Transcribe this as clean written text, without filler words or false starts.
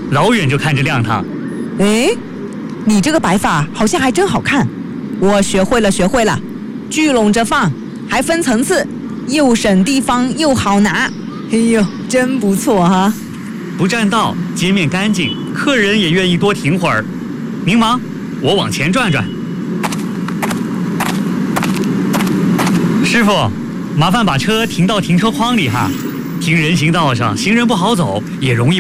老远就看着亮堂。 哎，你这个摆法好像还真好看，我学会了，聚拢着放，还分层次，又省地方又好拿。哎呦，真不错哈！ 不占道，街面干净，客人也愿意多停会儿。您忙，我往前转转。师傅，麻烦把车停到停车框里哈。停人行道上，行人不好走，也容易